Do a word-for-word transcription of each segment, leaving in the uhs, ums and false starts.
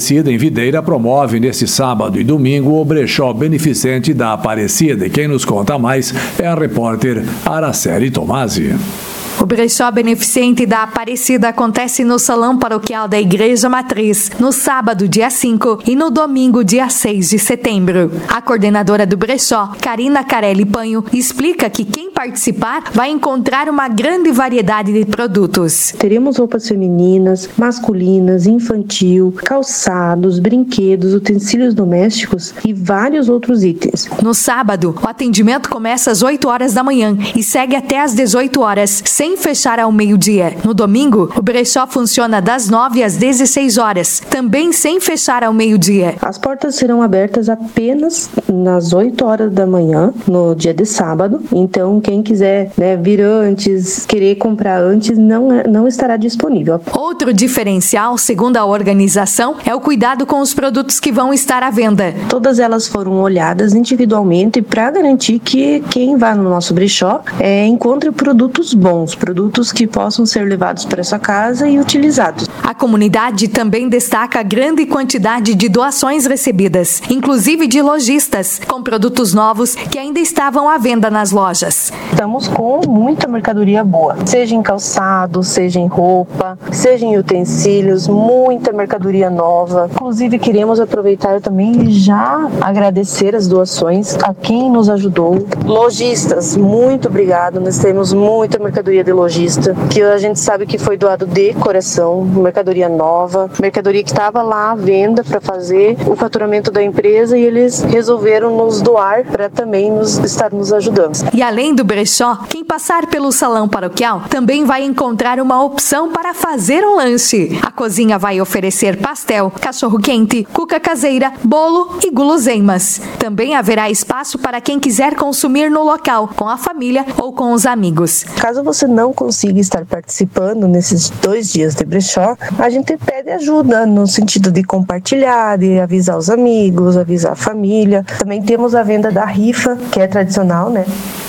Aparecida, em Videira, promove neste sábado e domingo o brechó beneficente da Aparecida. E quem nos conta mais é a repórter Araceli Tomasi. O brechó beneficente da Aparecida acontece no Salão Paroquial da Igreja Matriz, no sábado, dia cinco, e no domingo, dia seis de setembro. A coordenadora do brechó, Karina Carelli Panho, explica que quem participar vai encontrar uma grande variedade de produtos. Teremos roupas femininas, masculinas, infantil, calçados, brinquedos, utensílios domésticos e vários outros itens. No sábado, o atendimento começa às oito horas da manhã e segue até às dezoito horas, sem fechar ao meio-dia. No domingo, o brechó funciona das nove às dezesseis horas, também sem fechar ao meio-dia. As portas serão abertas apenas nas oito horas da manhã, no dia de sábado. Então, quem quiser, né, vir antes, querer comprar antes, não, não estará disponível. Outro diferencial, segundo a organização, é o cuidado com os produtos que vão estar à venda. Todas elas foram olhadas individualmente para garantir que quem vai no nosso brechó é, encontre produtos bons, produtos que possam ser levados para sua casa e utilizados. A comunidade também destaca a grande quantidade de doações recebidas, inclusive de lojistas, com produtos novos que ainda estavam à venda nas lojas. Estamos com muita mercadoria boa, seja em calçado, seja em roupa, seja em utensílios, muita mercadoria nova. Inclusive, queremos aproveitar também e já agradecer as doações a quem nos ajudou. Lojistas, muito obrigado, nós temos muita mercadoria de lojista, que a gente sabe que foi doado de coração, mercadoria nova, mercadoria que estava lá à venda para fazer o faturamento da empresa e eles resolveram nos doar para também nos, estar nos ajudando. E além do brechó, quem passar pelo salão paroquial também vai encontrar uma opção para fazer um lanche. A cozinha vai oferecer pastel, cachorro-quente, cuca caseira, bolo e guloseimas. Também haverá espaço para quem quiser consumir no local, com a família ou com os amigos. Caso você não consiga estar participando nesses dois dias de brechó, a gente pede ajuda no sentido de compartilhar, de avisar os amigos, avisar a família. Também temos a venda da rifa, que é tradicional, né?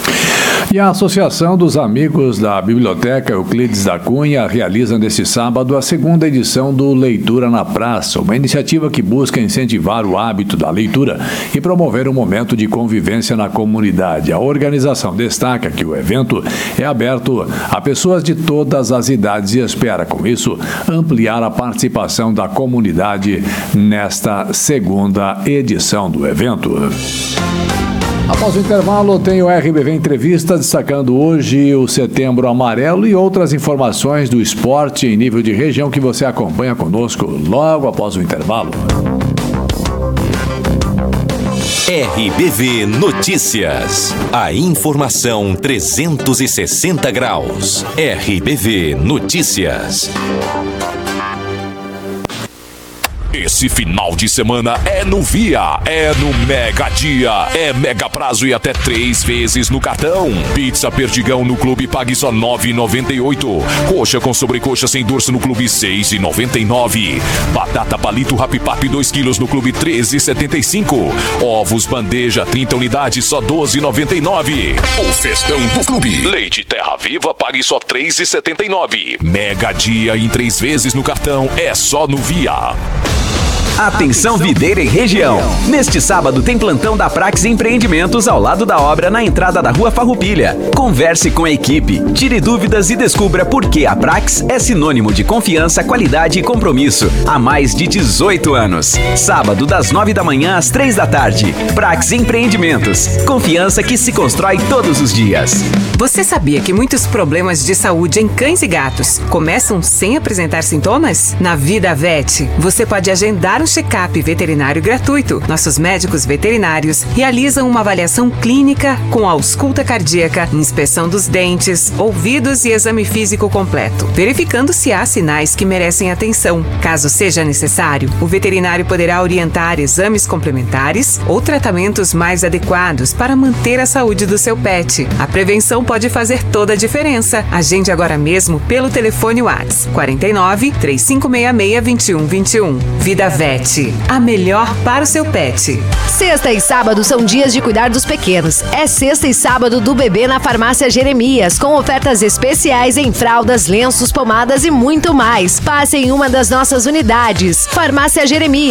E a Associação dos Amigos da Biblioteca Euclides da Cunha realiza neste sábado a segunda edição do Leitura na Praça, uma iniciativa que busca incentivar o hábito da leitura e promover um momento de convivência na comunidade. A organização destaca que o evento é aberto a pessoas de todas as idades e espera, com isso, ampliar a participação da comunidade nesta segunda edição do evento. Após o intervalo, tem o R B V Entrevista, destacando hoje o Setembro Amarelo e outras informações do esporte em nível de região que você acompanha conosco logo após o intervalo. R B V Notícias. A informação trezentos e sessenta graus. R B V Notícias. Esse final de semana é no Via, é no Mega Dia, é mega prazo e até três vezes no cartão. Pizza Perdigão no Clube pague só nove reais e noventa e oito centavos. Coxa com sobrecoxa sem dorso no Clube seis reais e noventa e nove centavos. Batata palito Rapipap dois quilos no Clube treze reais e setenta e cinco centavos. Ovos bandeja trinta unidades só doze reais e noventa e nove centavos. O festão do Clube. Leite Terra Viva pague só três reais e setenta e nove centavos. Mega Dia em três vezes no cartão é só no Via. Atenção Videira e região. Neste sábado tem plantão da Prax Empreendimentos ao lado da obra na entrada da Rua Farroupilha. Converse com a equipe, tire dúvidas e descubra por que a Prax é sinônimo de confiança, qualidade e compromisso há mais de dezoito anos. Sábado das nove da manhã às três da tarde. Prax Empreendimentos. Confiança que se constrói todos os dias. Você sabia que muitos problemas de saúde em cães e gatos começam sem apresentar sintomas? Na Vida Vet, você pode agendar um check-up veterinário gratuito. Nossos médicos veterinários realizam uma avaliação clínica com ausculta cardíaca, inspeção dos dentes, ouvidos e exame físico completo, verificando se há sinais que merecem atenção. Caso seja necessário, o veterinário poderá orientar exames complementares ou tratamentos mais adequados para manter a saúde do seu pet. A prevenção pode fazer toda a diferença. Agende agora mesmo pelo telefone WhatsApp quarenta e nove, três cinco seis seis, vinte e um vinte e um. Vida Vet, a melhor para o seu pet. Sexta e sábado são dias de cuidar dos pequenos. É sexta e sábado do bebê na Farmácia Jeremias, com ofertas especiais em fraldas, lenços, pomadas e muito mais. Passe em uma das nossas unidades. Farmácia Jeremias.